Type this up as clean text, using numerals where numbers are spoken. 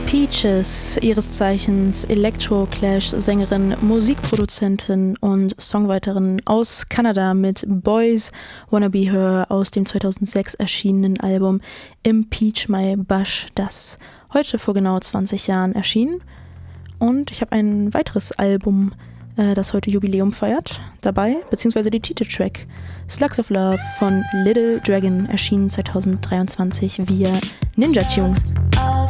Peaches, ihres Zeichens Electro-Clash-Sängerin, Musikproduzentin und Songwriterin aus Kanada mit Boys Wanna Be Her aus dem 2006 erschienenen Album Impeach My Bush, das heute vor genau 20 Jahren erschien. Und ich habe ein weiteres Album, das heute Jubiläum feiert, dabei, beziehungsweise die Titeltrack Slugs of Love von Little Dragon erschien 2023 via Ninja Tune.